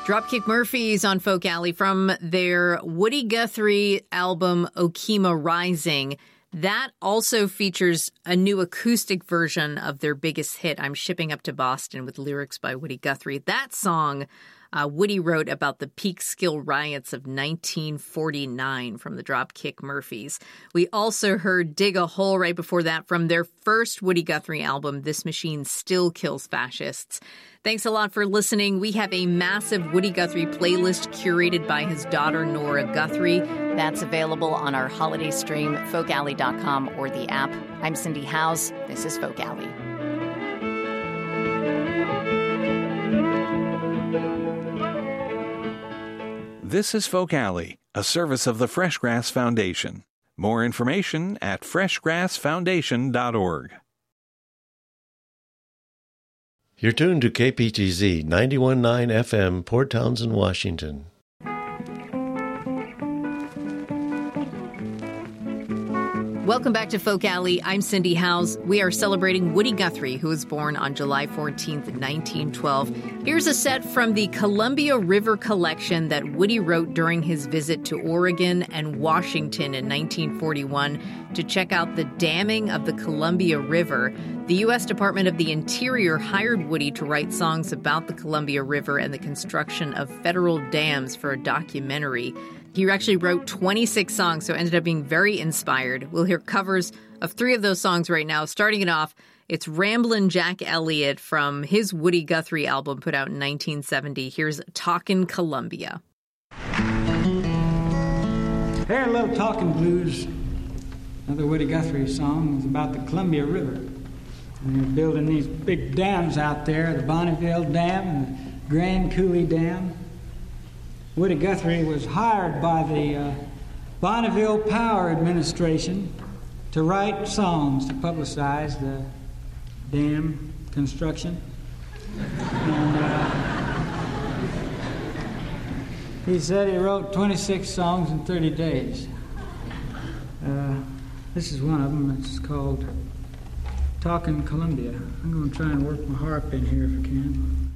Dropkick Murphys on Folk Alley from their Woody Guthrie album Okima Rising. That also features a new acoustic version of their biggest hit, I'm Shipping Up to Boston, with lyrics by Woody Guthrie. That song Woody wrote about the Peekskill riots of 1949 from the Dropkick Murphys. We also heard Dig a Hole right before that from their first Woody Guthrie album, This Machine Still Kills Fascists. Thanks a lot for listening. We have a massive Woody Guthrie playlist curated by his daughter, Nora Guthrie. That's available on our holiday stream, folkalley.com, or the app. I'm Cindy Howes. This is Folk Alley. This is Folk Alley, a service of the Freshgrass Foundation. More information at freshgrassfoundation.org. You're tuned to KPTZ 91.9 FM, Port Townsend, Washington. Welcome back to Folk Alley. I'm Cindy Howes. We are celebrating Woody Guthrie, who was born on July 14th, 1912. Here's a set from the Columbia River collection that Woody wrote during his visit to Oregon and Washington in 1941 to check out the damming of the Columbia River. The U.S. Department of the Interior hired Woody to write songs about the Columbia River and the construction of federal dams for a documentary. He actually wrote 26 songs, so ended up being very inspired. We'll hear covers of 3 of those songs right now. Starting it off, it's Ramblin' Jack Elliott from his Woody Guthrie album put out in 1970. Here's Talkin' Columbia. Hey, a little Talkin' Blues. Another Woody Guthrie song was about the Columbia River. And they're building these big dams out there, the Bonneville Dam and the Grand Coulee Dam. Woody Guthrie was hired by the Bonneville Power Administration to write songs to publicize the dam construction. And he said he wrote 26 songs in 30 days. This is one of them. It's called Talkin' Columbia. I'm going to try and work my harp in here if I can.